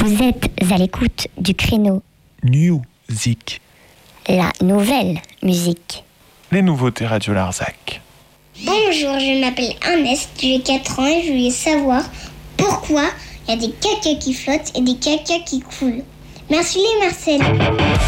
Vous êtes à l'écoute du créneau Music. La nouvelle musique. Les nouveautés Radio Larzac. Bonjour, je m'appelle Ernest, j'ai 4 ans et je voulais savoir pourquoi il y a des cacas qui flottent et des cacas qui coulent. Merci les Marcel.